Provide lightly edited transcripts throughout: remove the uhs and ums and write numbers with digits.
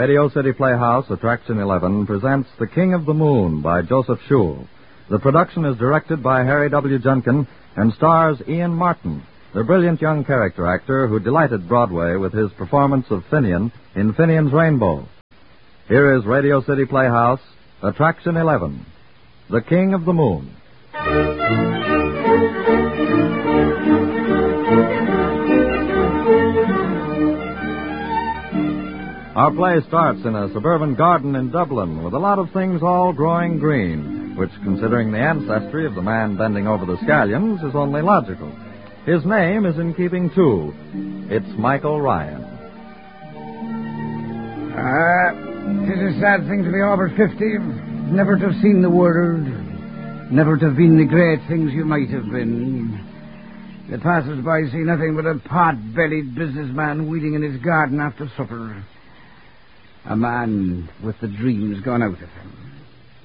Radio City Playhouse, Attraction 11, presents The King of the Moon by Joseph Schul. The production is directed by Harry W. Junkin and stars Ian Martin, the brilliant young character actor who delighted Broadway with his performance of Finian in Finian's Rainbow. Here is Radio City Playhouse, Attraction 11, The King of the Moon. Our play starts in a suburban garden in Dublin with a lot of things all growing green, which, considering the ancestry of the man bending over the scallions, is only logical. His name is in keeping, too. It's Michael Ryan. It's a sad thing to be over 50, never to have seen the world, never to have been the great things you might have been. The passers-by see nothing but a pot-bellied businessman weeding in his garden after supper. A man with the dreams gone out of him.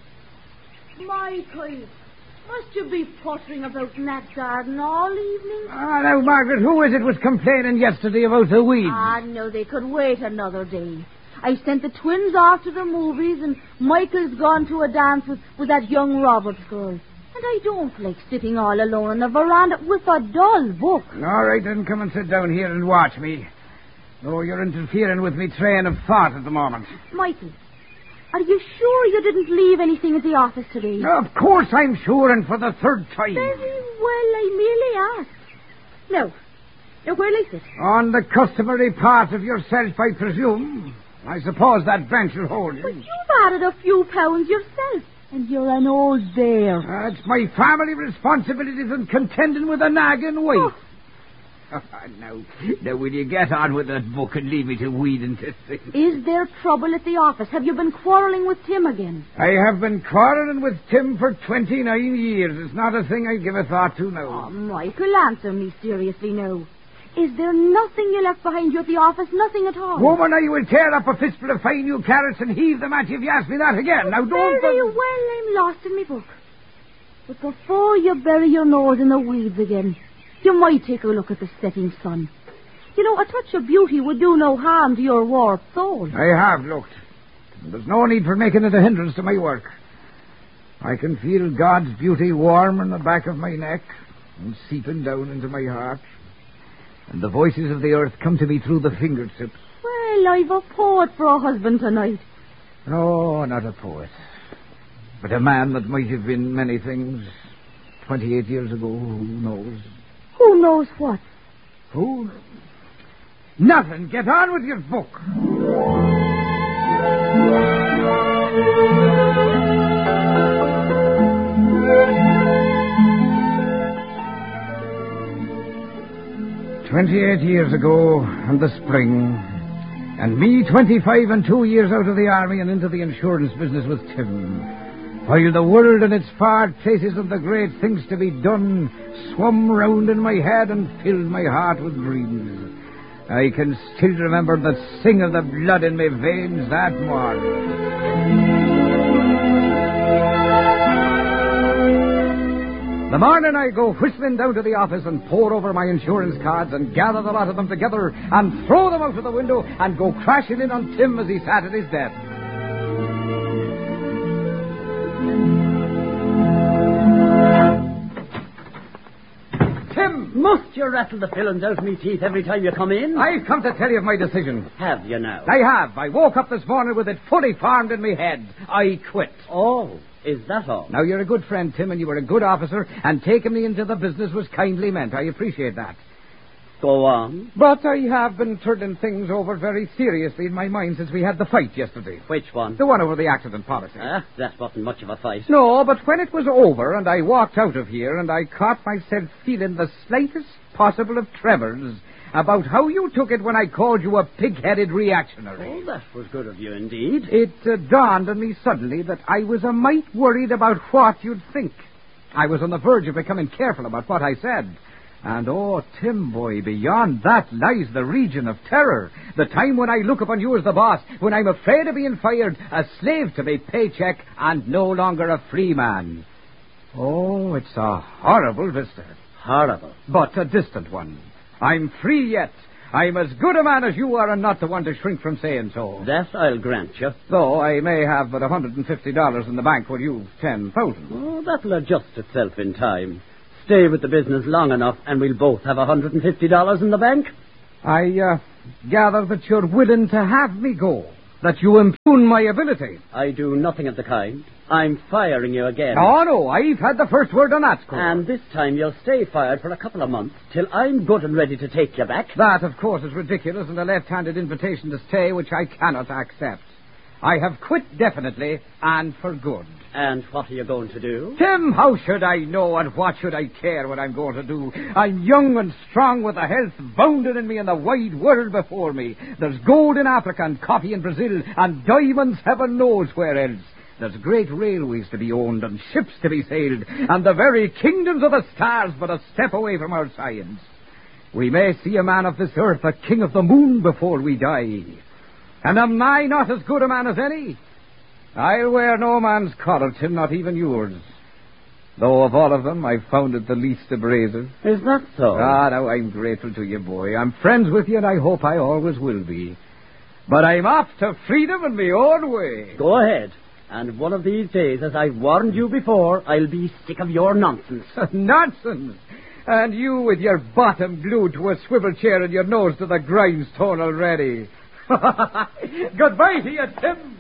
Michael, must you be pottering about in that garden all evening? Now, Margaret, who is it was complaining yesterday about the weeds? No, they could wait another day. I sent the twins off to the movies, and Michael's gone to a dance with that young Roberts girl. And I don't like sitting all alone on the veranda with a dull book. All right, then come and sit down here and watch me. Oh, you're interfering with me train of thought at the moment. Michael, are you sure you didn't leave anything at the office today? Of course I'm sure, and for the third time. Very well, I merely asked. Now, where'll I sit? On the customary part of yourself, I presume. I suppose that bench will hold you. But you've added a few pounds yourself, and you're an old bear. That's my family responsibilities and contending with a nagging wife. Oh. Now, will you get on with that book and leave me to weed and this thing? Is there trouble at the office? Have you been quarrelling with Tim again? I have been quarrelling with Tim for 29 years. It's not a thing I give a thought to now. Oh, Michael, answer me seriously now. Is there nothing you left behind you at the office? Nothing at all? Woman, I will tear up a fistful of fine new carrots and heave them at you if you ask me that again. Now, don't... Very well, I'm lost in my book. But before you bury your nose in the weeds again, you might take a look at the setting sun. You know, a touch of beauty would do no harm to your warped soul. I have looked. There's no need for making it a hindrance to my work. I can feel God's beauty warm on the back of my neck and seeping down into my heart. And the voices of the earth come to me through the fingertips. Well, I've a poet for a husband tonight. No, not a poet. But a man that might have been many things 28 years ago, who knows? Who knows what? Who? Nothing. Get on with your book. "28 years ago, in the spring, and me 25 and 2 years out of the army and into the insurance business with Tim, while the world and its far places and the great things to be done swum round in my head and filled my heart with dreams. I can still remember the sing of the blood in my veins that morning. The morning I go whistling down to the office and pore over my insurance cards and gather the lot of them together and throw them out of the window and go crashing in on Tim as he sat at his desk. Must you rattle the fillings out of me teeth every time you come in? I've come to tell you of my decision. Have you now? I have. I woke up this morning with it fully formed in my head. I quit. Oh, is that all? Now, you're a good friend, Tim, and you were a good officer, and taking me into the business was kindly meant. I appreciate that. Go on. But I have been turning things over very seriously in my mind since we had the fight yesterday. Which one? The one over the accident policy. That wasn't much of a fight. No, but when it was over and I walked out of here and I caught myself feeling the slightest possible of tremors about how you took it when I called you a pig-headed reactionary. Oh, that was good of you indeed. It dawned on me suddenly that I was a mite worried about what you'd think. I was on the verge of becoming careful about what I said. And, oh, Tim, boy, beyond that lies the region of terror. The time when I look upon you as the boss, when I'm afraid of being fired, a slave to my paycheck, and no longer a free man. Oh, it's a horrible vista. Horrible. But a distant one. I'm free yet. I'm as good a man as you are and not the one to shrink from saying so. That I'll grant you. Though I may have but $150 in the bank while you've 10,000. Oh, that'll adjust itself in time. Stay with the business long enough and we'll both have $150 in the bank. I gather that you're willing to have me go, that you impugn my ability. I do nothing of the kind. I'm firing you again. Oh, no, I've had the first word on that score. And this time you'll stay fired for a couple of months till I'm good and ready to take you back. That, of course, is ridiculous and a left-handed invitation to stay, which I cannot accept. I have quit definitely and for good. And what are you going to do? Tim, how should I know and what should I care what I'm going to do? I'm young and strong with the health bounding in me and the wide world before me. There's gold in Africa and coffee in Brazil and diamonds heaven knows where else. There's great railways to be owned and ships to be sailed and the very kingdoms of the stars but a step away from our science. We may see a man of this earth, a king of the moon, before we die. And am I not as good a man as any? I'll wear no man's collar, Tim, not even yours. Though of all of them, I've found it the least abrasive. Is that so? Ah, now, I'm grateful to you, boy. I'm friends with you, and I hope I always will be. But I'm off to freedom in my own way. Go ahead. And one of these days, as I've warned you before, I'll be sick of your nonsense. Nonsense! And you with your bottom glued to a swivel chair and your nose to the grindstone already. Goodbye to you, Tim.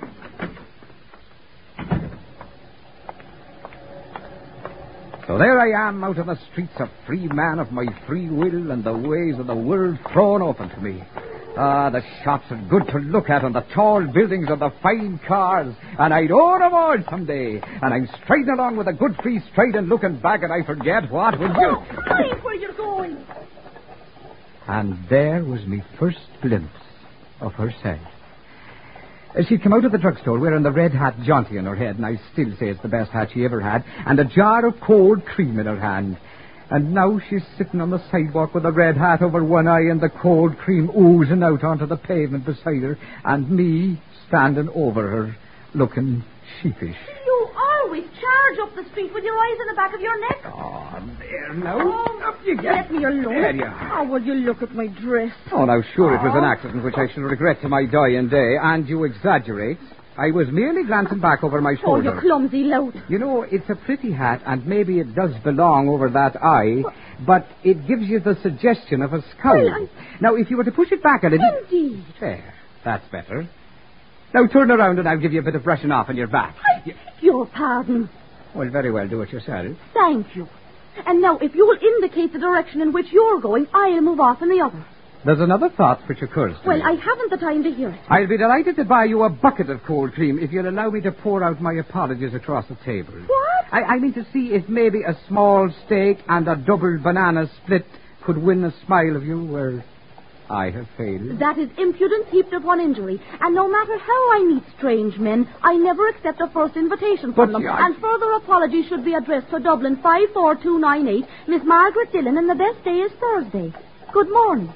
So there I am out on the streets, a free man of my free will and the ways of the world thrown open to me. Ah, the shops are good to look at and the tall buildings and the fine cars, and I'd own them all someday. And I'm striding along with a good free stride and looking back and I forget what was you. Mind where you're going. And there was me first glimpse of herself. She'd come out of the drugstore wearing the red hat jaunty on her head, and I still say it's the best hat she ever had, and a jar of cold cream in her hand. And now she's sitting on the sidewalk with a red hat over one eye and the cold cream oozing out onto the pavement beside her, and me standing over her, looking sheepish. You always charge up the street with your eyes in the back of your neck. Oh, there now. Oh, Up you get. let me alone. There you are. Oh, will you look at my dress? Oh, now, sure, it was an accident which I shall regret to my dying day, and you exaggerate. I was merely glancing back over my Oh, shoulder. you clumsy lout. You know, it's a pretty hat, and maybe it does belong over that eye, but it gives you the suggestion of a skull. Well, Now, if you were to push it back a little... Indeed. There, that's better. Now, turn around and I'll give you a bit of brushing off on your back. I beg your pardon. Well, very well, do it yourself. Thank you. And now, if you will indicate the direction in which you're going, I'll move off in the other. There's another thought which occurs to Well, me. I haven't the time to hear it. I'll be delighted to buy you a bucket of cold cream if you'll allow me to pour out my apologies across the table. What? I mean to see if maybe a small steak and a double banana split could win a smile of you where I have failed. That is impudence heaped upon injury. And no matter how I meet strange men, I never accept a first invitation from But them. I- And further apologies should be addressed to Dublin 54298, Miss Margaret Dillon, and the best day is Thursday. Good morning.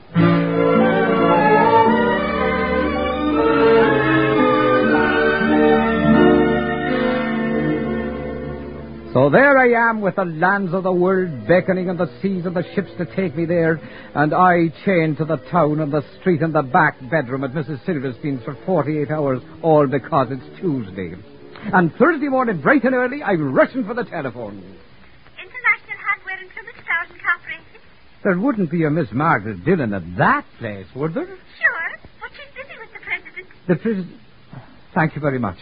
So there I am with the lands of the world beckoning and the seas and the ships to take me there, and I chained to the town and the street and the back bedroom at Mrs. Silverstein's for 48 hours, all because it's Tuesday. And Thursday morning, bright and early, I'm rushing for the telephone. International Hardware and Plymouth Stores Incorporated. There wouldn't be a Miss Margaret Dillon at that place, would there? Sure, but she's busy with the president. The president... Thank you very much.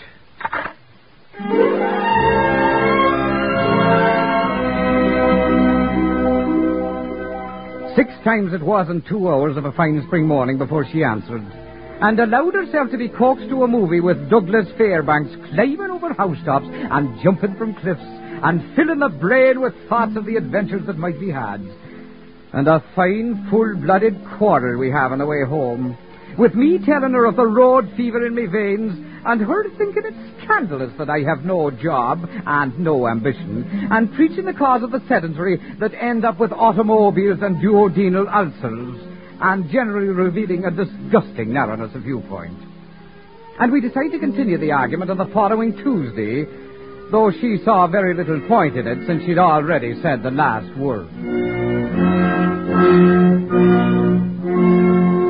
Six times it was in 2 hours of a fine spring morning before she answered, and allowed herself to be coaxed to a movie with Douglas Fairbanks climbing over housetops and jumping from cliffs and filling the brain with thoughts of the adventures that might be had. And a fine, full-blooded quarrel we have on the way home, with me telling her of the road fever in me veins and her thinking it scandalous that I have no job and no ambition, and preaching the cause of the sedentary that end up with automobiles and duodenal ulcers, and generally revealing a disgusting narrowness of viewpoint. And we decided to continue the argument on the following Tuesday, though she saw very little point in it since she'd already said the last word.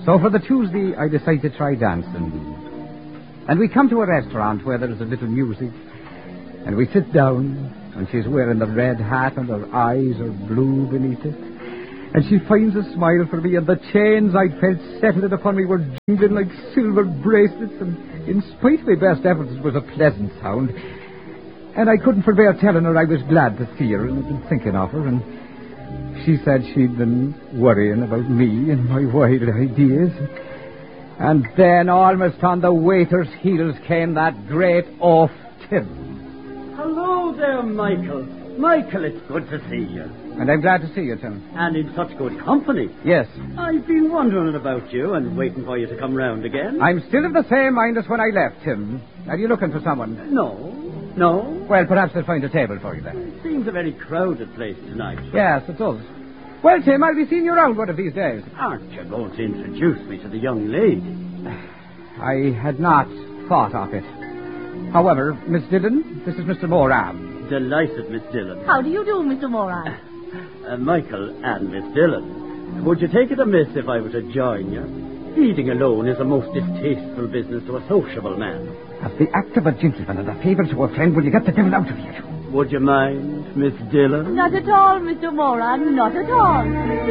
So for the Tuesday, I decide to try dancing. And we come to a restaurant where there is a little music. And we sit down, and she's wearing the red hat, and her eyes are blue beneath it. And she finds a smile for me, and the chains I'd felt settling upon me were jingling like silver bracelets, and in spite of my best efforts, it was a pleasant sound. And I couldn't forbear telling her I was glad to see her, and I'd been thinking of her, and she said she'd been worrying about me and my wild ideas. And then, almost on the waiter's heels, came that great oaf Tim. Hello there, Michael. Michael, it's good to see you. And I'm glad to see you, Tim. And in such good company. Yes. I've been wondering about you and waiting for you to come round again. I'm still of the same mind as when I left, Tim. Are you looking for someone? No. Well, perhaps I'll find a table for you then. It seems a very crowded place tonight. Yes, it does. Well, Tim, I'll be seeing you around one of these days. Aren't you going to introduce me to the young lady? I had not thought of it. However, Miss Dillon, this is Mr. Moran. Delighted, Miss Dillon. How do you do, Mr. Moran? Michael and Miss Dillon. Would you take it amiss if I were to join you? Feeding alone is a most distasteful business to a sociable man. As the act of a gentleman and a favour to a friend, will you get the devil out of here? Would you mind, Miss Dillon? Not at all, Mr. Moran, not at all.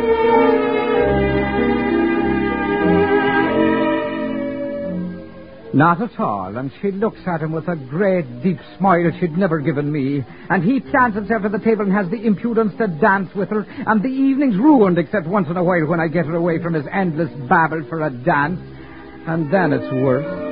Not at all, and she looks at him with a great deep smile she'd never given me, and he plants himself at the table and has the impudence to dance with her, and the evening's ruined except once in a while when I get her away from his endless babble for a dance, and then it's worse.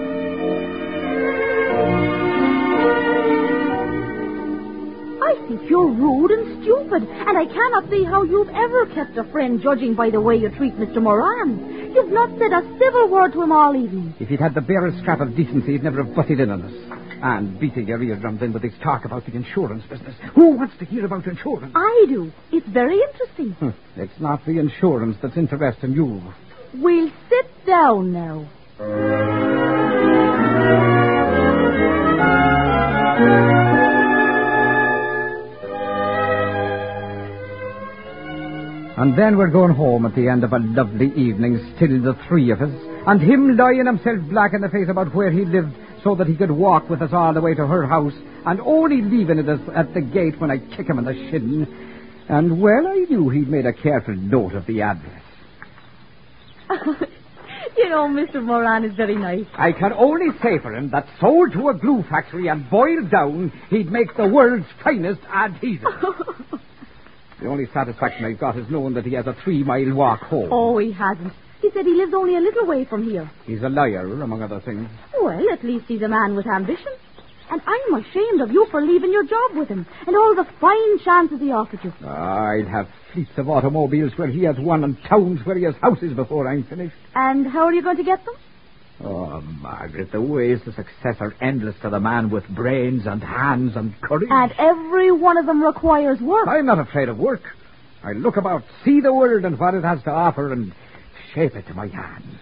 I think you're rude and stupid, and I cannot see how you've ever kept a friend judging by the way you treat Mr. Moran. You've not said a civil word to him all evening. If he'd had the barest scrap of decency, he'd never have butted in on us. And beating your eardrums in with his talk about the insurance business. Who wants to hear about insurance? I do. It's very interesting. It's not the insurance that's interesting you. We'll sit down now. And then we're going home at the end of a lovely evening, still the three of us, and him lying himself black in the face about where he lived so that he could walk with us all the way to her house, and only leaving it at the gate when I kick him in the shin. And, well, I knew he'd made a careful note of the address. You know, Mr. Moran is very nice. I can only say for him that sold to a glue factory and boiled down, he'd make the world's finest adhesive. The only satisfaction I've got is knowing that he has a 3-mile walk home. Oh, he hasn't. He said he lives only a little way from here. He's a liar, among other things. Well, at least he's a man with ambition. And I'm ashamed of you for leaving your job with him and all the fine chances he offered you. I'd have fleets of automobiles where he has one and towns where he has houses before I'm finished. And how are you going to get them? Oh, Margaret, the ways to success are endless to the man with brains and hands and courage. And every one of them requires work. I'm not afraid of work. I look about, see the world and what it has to offer, and shape it to my hands.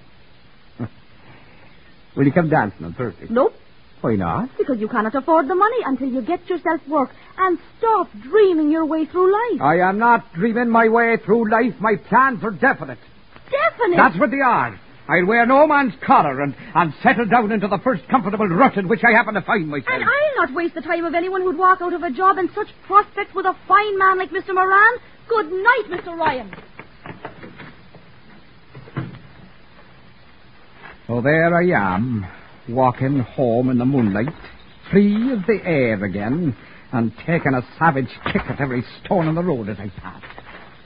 Will you come dancing on Thursday? Nope. Why not? Because you cannot afford the money until you get yourself work and stop dreaming your way through life. I am not dreaming my way through life. My plans are definite. Definite? That's what they are. I'll wear no man's collar and settle down into the first comfortable rut in which I happen to find myself. And I'll not waste the time of anyone who'd walk out of a job in such prospects with a fine man like Mr. Moran. Good night, Mr. Ryan. So there I am, walking home in the moonlight, free of the air again, and taking a savage kick at every stone on the road as I pass.